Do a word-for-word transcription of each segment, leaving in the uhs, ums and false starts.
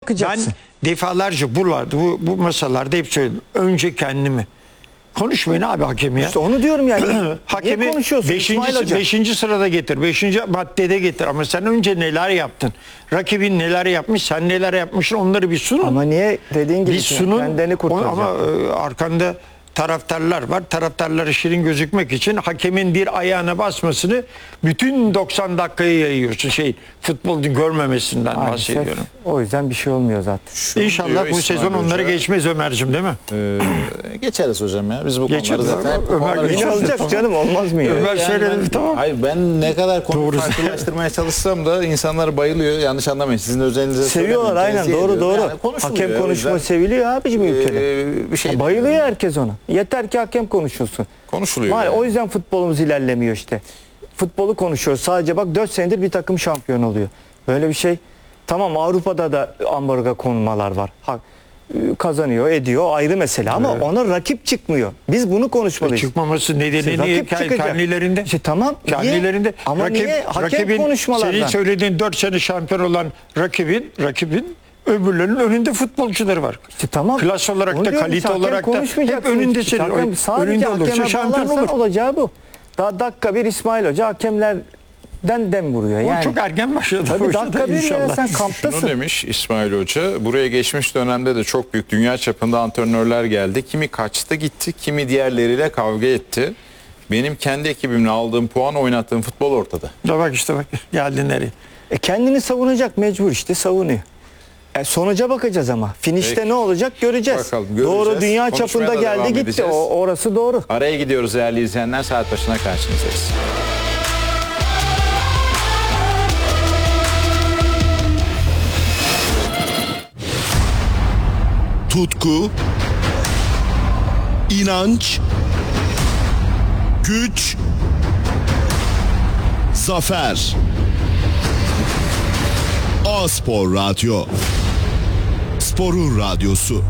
bakacaksın. Ben defalarca buralarda, bu, bu masalarda hep söyledim. Önce kendimi. Konuşmayın abi hakemi ya. İşte onu diyorum yani. Hakemi Niye konuşuyorsun İsmail beşinci, Hoca? beşinci sırada getir. Beşinci maddede getir. Ama sen önce neler yaptın? Rakibin neler yapmış? Sen neler yapmışsın? Onları bir sunun. Ama niye dediğin gibi bir sunun. kendini kurtaracak. Ama e, arkanda taraftarlar var. Taraftarlara şirin gözükmek için hakemin bir ayağına basmasını bütün doksan dakikayı yayıyorsun. Şey, futbolun görmemesinden Maalesef, bahsediyorum. o yüzden bir şey olmuyor zaten. Şunu İnşallah diyor bu İsmail sezon onları Hoca, geçmez Ömer'cim, değil mi? e, geçeriz hocam ya. Biz bu Geçeriz konuları zaten abi. hep bu Ömer konuları geçeriz. Ne konuşuyoruz. olacak canım, olmaz mı ya? Ömer Yani söyledi, ben- tamam. Hayır, ben ne kadar konuyu Doğru. farklılaştırmaya çalışsam da insanlar bayılıyor. Yanlış anlamayın. Sizin özelinize Seviyorlar aynen, tenzih doğru ediyorum. doğru. Yani konuşuluyor. Hakem O konuşma yüzden, seviliyor abicim ülkede. e, bir şey Ya bayılıyor herkes ona. Yeter ki hakem konuşulsun. konuşuluyor. Maalesef yani. o yüzden futbolumuz ilerlemiyor işte. Futbolu konuşuyoruz. Sadece bak dört senedir bir takım şampiyon oluyor. Böyle bir şey. Tamam, Avrupa'da da ambargo konmalar var. Ha, kazanıyor, ediyor, ayrı mesele ama Evet. ona rakip çıkmıyor. Biz bunu konuşmalıyız. Çıkmaması nedeni İşte niye? rakip çıkacak. Kendilerinde. İşte tamam. niye? Kendilerinde. Ama niye? Hakem konuşmalardan. Senin söylediğin dört sene şampiyon olan rakibin, rakibin öbürlerinin önünde futbolcuları var. İşte tamam. Klas olarak Onu da, diyorum, kalite hakem olarak da hep konuşmayacaksın. önünde İşte senin. hakem sadece Önünde olursa hakeme şampiyon bağlarsan olur. olacağı bu. Daha dakika bir İsmail Hoca hakemlerden dem vuruyor. O Yani. çok erken başladı. Tabii bu dakika işe de bir ya, inşallah. sen Şunu kamptasın. demiş İsmail Hoca, buraya geçmiş dönemde de çok büyük dünya çapında antrenörler geldi. Kimi kaçtı gitti, kimi diğerleriyle kavga etti. Benim kendi ekibimle aldığım puan, oynattığım futbol ortada. Da bak işte bak geldi nereye. E kendini savunacak, mecbur işte savunuyor. E sonuca bakacağız ama. Finişte Peki. ne olacak göreceğiz. Bakalım, göreceğiz. Doğru, dünya Konuşmaya çapında da geldi devam gitti. edeceğiz. O, orası doğru. Araya gidiyoruz değerli izleyenler, saat başına karşınızdayız. Tutku, inanç, güç, zafer. A-Spor Radyo. Sporun radyosu.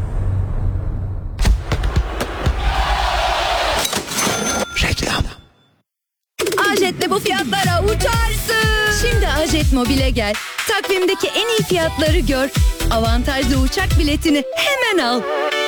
Reklam. Ajet'le bu fiyatlara uçarsın. Şimdi Ajet Mobil'e gel. Takvimdeki en iyi fiyatları gör. Avantajlı uçak biletini hemen al.